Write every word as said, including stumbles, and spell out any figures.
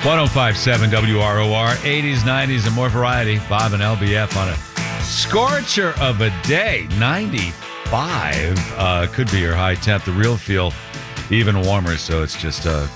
one oh five point seven W R O R, eighties, nineties, and more variety. Bob and L B F on a scorcher of a day. ninety-five uh, could be your high temp. The real feel even warmer, so it's just uh,